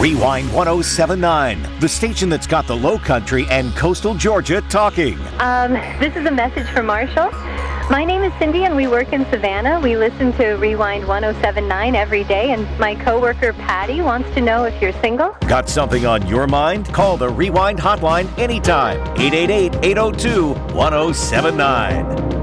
Rewind 1079, the station that's got the Low Country and coastal Georgia talking. This is a message for Marshall. My name is Cindy and we work in Savannah. We listen to Rewind 1079 every day, and my coworker Patty wants to know if you're single. Got something on your mind? Call the Rewind hotline anytime. 888-802-1079.